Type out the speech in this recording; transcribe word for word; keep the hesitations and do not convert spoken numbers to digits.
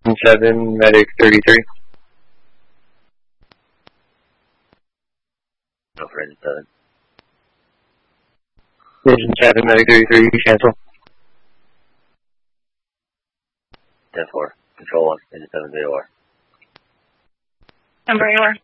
seven, medic thirty-three. Go for engine seven. Engine seven, medic thirty-three, cancel. ten four. Control one. Engine seven, zero R. Number A O R.